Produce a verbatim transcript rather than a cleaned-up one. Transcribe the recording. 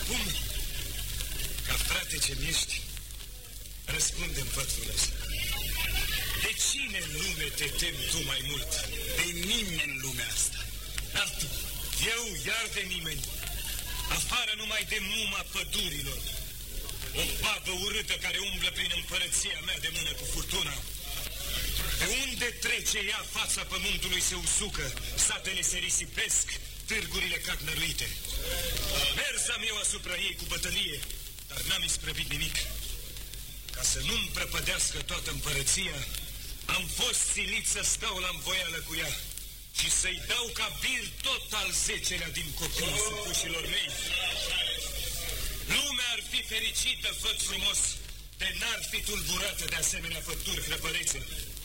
acum, ca frate ce-mi ești, răspundem, făt frumos. De cine în lume te temi tu mai mult? De nimeni în lumea asta. Dar tu, eu, iar de nimeni. Afară numai de muma pădurilor. O babă urâtă care umblă prin împărăția mea de mână cu furtuna. Pe unde trece ea, fața pământului se usucă, satele se risipesc, târgurile cad năruite. Mers am eu asupra ei cu bătălie, dar n-am isprăvit nimic. Ca să nu-mi prăpădească toată împărăția, am fost silit să stau la învoială cu ea și să-i dau ca bir tot al zecelea din copiii supușilor mei. Lumea ar fi fericită, făt frumos, de n-ar fi tulburată de asemenea făpturi hrăpărețe.